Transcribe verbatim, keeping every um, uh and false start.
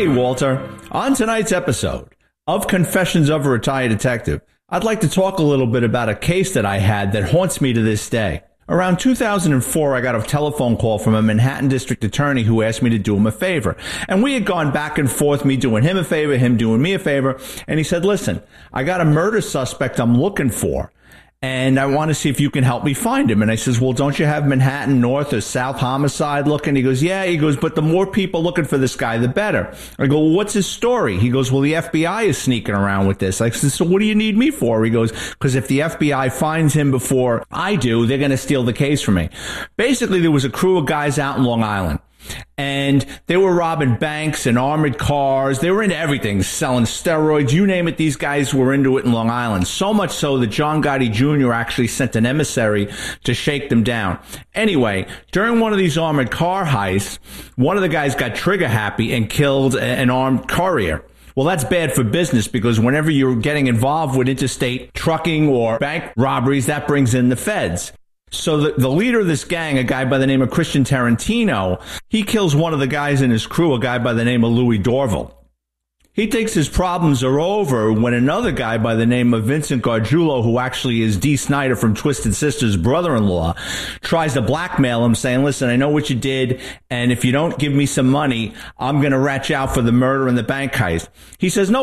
Hey, Walter. On tonight's episode of Confessions of a Retired Detective, I'd like to talk a little bit about a case that I had that haunts me to this day. Around two thousand four, I got a telephone call from a Manhattan district attorney who asked me to do him a favor. And we had gone back and forth, me doing him a favor, him doing me a favor. And he said, listen, I got a murder suspect I'm looking for, and I want to see if you can help me find him. And I says, well, don't you have Manhattan North or South Homicide looking? He goes, yeah. He goes, but the more people looking for this guy, the better. I go, well, what's his story? He goes, well, the F B I is sneaking around with this. I said, so what do you need me for? He goes, because if the F B I finds him before I do, they're going to steal the case from me. Basically, there was a crew of guys out in Long Island. And they were robbing banks and armored cars. They were into everything, selling steroids, you name it. These guys were into it in Long Island. So much so that John Gotti Junior actually sent an emissary to shake them down. Anyway, during one of these armored car heists, one of the guys got trigger happy and killed an armed courier. Well, that's bad for business because whenever you're getting involved with interstate trucking or bank robberies, that brings in the feds. So the, the leader of this gang, a guy by the name of Christian Tarantino, he kills one of the guys in his crew, a guy by the name of Louis Dorval. He thinks his problems are over when another guy by the name of Vincent Gargiulo, who actually is Dee Snider from Twisted Sister's brother-in-law, tries to blackmail him, saying, listen, I know what you did, and if you don't give me some money, I'm going to rat you out for the murder and the bank heist. He says, no